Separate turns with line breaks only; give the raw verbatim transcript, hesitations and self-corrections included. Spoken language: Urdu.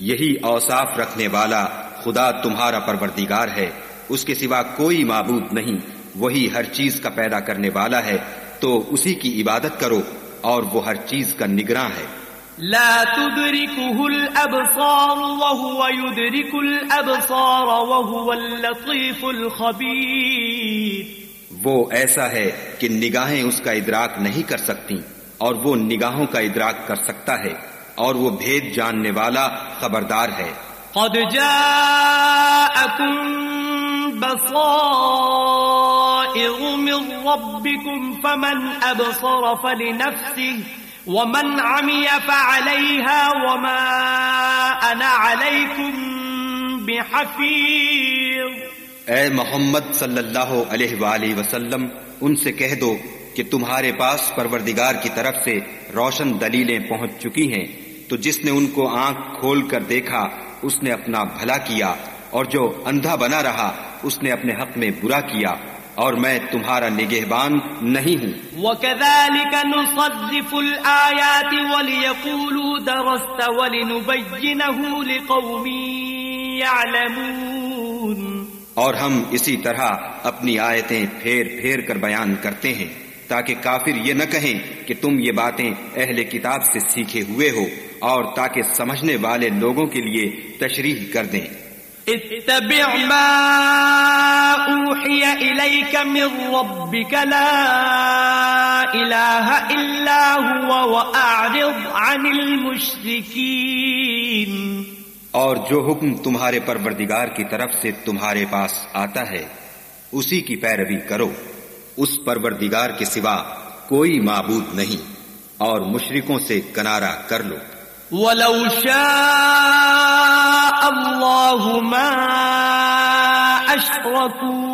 یہی اوصاف رکھنے والا خدا تمہارا پروردگار ہے، اس کے سوا کوئی معبود نہیں، وہی ہر چیز کا پیدا کرنے والا ہے، تو اسی کی عبادت کرو اور وہ ہر چیز کا نگراں ہے۔
لا تدركه الأبصار وهو يدرك الأبصار وهو اللطيف الخبير۔
وہ ایسا ہے کہ نگاہیں اس کا ادراک نہیں کر سکتی اور وہ نگاہوں کا ادراک کر سکتا ہے، اور وہ بھید جاننے والا خبردار ہے۔
قد جاءكم بصائر من ربكم فمن أبصر فلنفسه ومن عمي فعليها وما أنا عليكم بحفيظ۔
اے محمد صلی اللہ علیہ وآلہ وسلم، ان سے کہہ دو کہ تمہارے پاس پروردگار کی طرف سے روشن دلیلیں پہنچ چکی ہیں، تو جس نے ان کو آنکھ کھول کر دیکھا اس نے اپنا بھلا کیا، اور جو اندھا بنا رہا اس نے اپنے حق میں برا کیا، اور میں تمہارا نگہبان نہیں ہوں۔
وَكَذَلِكَ نُصَرِّفُ الْآيَاتِ وَلِيَقُولُوا دَرَسْتَ وَلِنُبَيِّنَهُ لِقَوْمٍ يَعْلَمُونَ۔
اور ہم اسی طرح اپنی آیتیں پھیر پھیر کر بیان کرتے ہیں تاکہ کافر یہ نہ کہیں کہ تم یہ باتیں اہل کتاب سے سیکھے ہوئے ہو، اور تاکہ سمجھنے والے لوگوں کے لیے تشریح کر دیں۔
اتبع ما اوحی الیک من ربک لا الہ الا هو واعرض عن المشرکین۔
اور جو حکم تمہارے پروردگار کی طرف سے تمہارے پاس آتا ہے اسی کی پیروی کرو، اس پروردگار کے سوا کوئی معبود نہیں، اور مشرکوں سے کنارہ کر لو۔
وَلَوْ شَاءَ اللَّهُ مَا أَشْرَكُوا